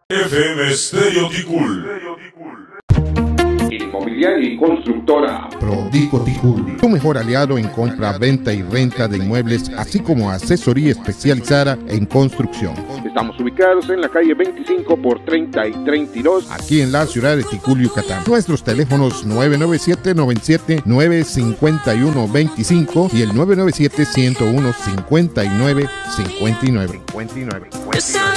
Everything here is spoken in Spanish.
FM Stereo Ticul. Inmobiliaria y constructora Prodico Ticul, tu mejor aliado en compra, venta y renta de inmuebles, así como asesoría especializada en construcción. Estamos ubicados en la calle 25 por 30 y 32, aquí en la ciudad de Ticul, Yucatán. Nuestros teléfonos 997-97-951-25 y el 997-101-5959.